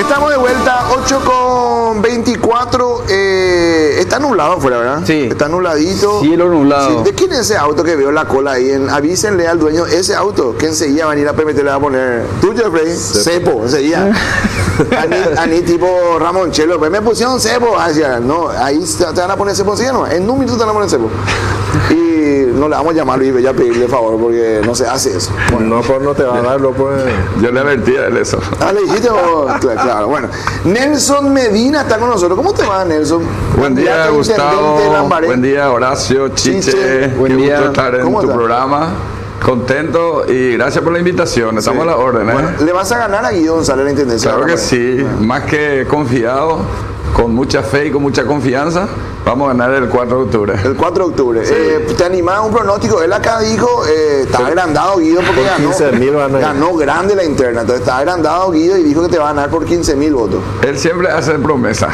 Estamos de vuelta, 8:24. Está nublado afuera, ¿verdad? Sí. Está nubladito. Cielo nublado. Sí. ¿De quién es ese auto que veo la cola ahí? Avísenle al dueño ese auto que enseguida van a ir a PMT, le va a poner tuyo, Freddy. Cepo, enseguida. Ani tipo Ramonchelo, pues me pusieron cepo. No, ahí te van a poner cepo, ¿sí o no? En un minuto te van a poner cepo. Y no le vamos a llamar y ya pedirle favor porque no se hace eso. Bueno, no, pues no te va a darlo, pues. Yo le advertí a él eso. Ah, le dijiste vos. Claro, bueno. Nelson Medina está con nosotros. ¿Cómo te va, Nelson? Buen día, Candidato a Gustavo. intendente de Lambaré. Buen día, Horacio, Chiche. Buen Qué día. gusto estar en ¿Cómo tu está? programa. Contento y gracias por la invitación. Estamos a la orden, ¿eh? Bueno, le vas a ganar a Guido González en la intendencia. Claro que Lambaré. sí. Más que confiado, con mucha fe y con mucha confianza, vamos a ganar el 4 de octubre. El 4 de octubre. ¿Te animás a un pronóstico? Él acá dijo, está agrandado Guido porque Por ganó, 15.000 van a ir. ganó grande la interna. Entonces está agrandado Guido y dijo que te va a ganar por 15.000 votos. Él siempre hace promesa.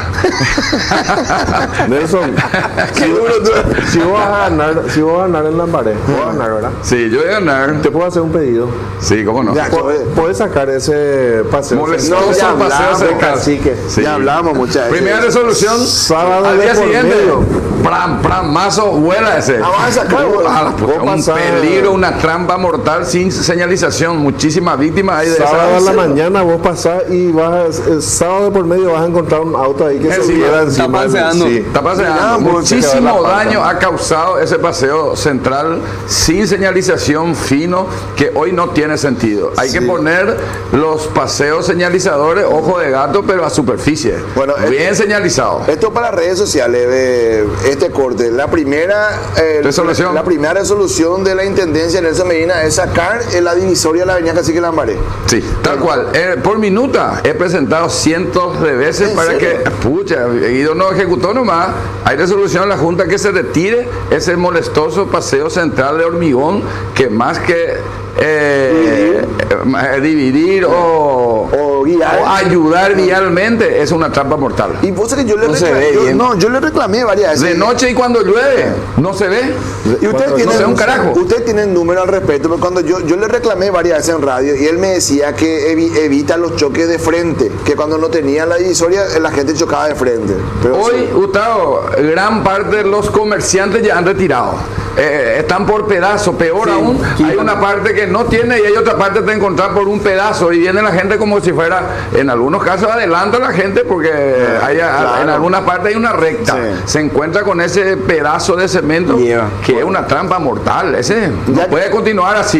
Nelson, si vos vas a ganar en Lambaré, vos vas a ganar, ¿verdad? Sí, yo voy a ganar. Te puedo hacer un pedido. Sí, cómo no. Ya, ¿Puedes sacar ese paseo? Molestoso No, ya paseo hablamos, cercano. cacique. Sí. Ya hablamos muchas veces. Primera resolución. Sábado Al de día por siguiente. medio. Pram, mazo, vuela ese. Ah, vas a sacar, güey. A la puta, Vos un pasás- peligro, una trampa mortal sin señalización. Muchísimas víctimas hay de Sábado a esa. la mañana vos pasás y sábado de por medio vas a encontrar un auto ahí que se Sí, queda está encima. paseando. Sí. Está paseando. Mirá, pues, Muchísimo se queda la pata. daño ha causado ese paseo central sin señalización fino que hoy no tiene sentido. Hay que poner los paseos señalizadores, ojo de gato, pero a superficie. Bueno, bien señalizado. Esto para redes sociales, este corte. La primera resolución de la intendencia de Nelson Medina es sacar la divisoria de la avenida Cacique Lambaré. Sí, tal cual. Por minuta he presentado cientos de veces ¿En para serio? que, pucha, Guido no ejecutó nomás. Hay resolución en la Junta que se retire ese molestoso paseo central de hormigón que más que dividir O guiar. o ayudar vialmente es una trampa mortal. Y vos sabés que yo le No se reclamé, ve bien. yo le reclamé varias veces. De noche y cuando llueve, no se ve. Y ustedes No tienen, sé un carajo. ustedes tienen número al respecto, pero cuando yo le reclamé varias veces en radio y él me decía que evita los choques de frente, que cuando no tenía la divisoria la gente chocaba de frente. Pero Hoy, Gustavo, gran parte de los comerciantes ya han retirado. Están por pedazo, peor aún, hay una parte que no tiene y hay otra parte de encontrar por un pedazo y viene la gente como si fuera, en algunos casos adelanta la gente porque en alguna parte hay una recta, Sí. se encuentra con ese pedazo de cemento Lleva. que es una trampa mortal, ese no Ya- puede continuar así.